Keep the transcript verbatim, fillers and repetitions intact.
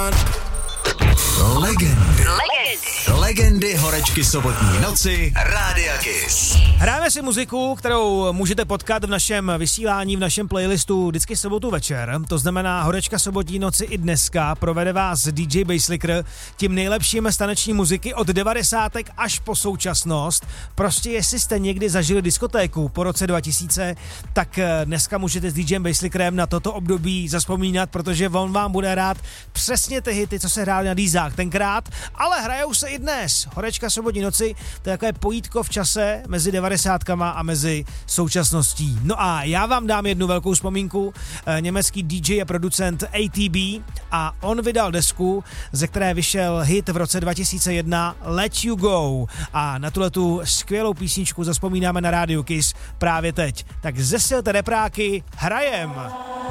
Legendy. Legendy. Legendy horečky sobotní noci Rádia Kiss. Hrajeme si muziku, kterou můžete potkat v našem vysílání, v našem playlistu vždycky sobotu večer. To znamená, horečka sobotní noci i dneska provede vás D J Basslicker tím nejlepším z taneční muziky od devadesátek až po současnost. Prostě jestli jste někdy zažili diskotéku po roce dva tisíce, tak dneska můžete s DJem Basslickerem na toto období zazpomínat, protože on vám bude hrát přesně ty hity, co se hrály na dýzách tenkrát, ale hrajou se i dnes. Horečka sobotní noci, to je takové pojítko v čase mezi devadesátkama a mezi současností. No a já vám dám jednu velkou vzpomínku. Německý D J a producent A T B a on vydal desku, ze které vyšel hit v roce dva tisíce jedna Let You Go. A na tuhletu skvělou písničku zazpomínáme na rádiu Kiss právě teď. Tak zesilte repráky, hrajem!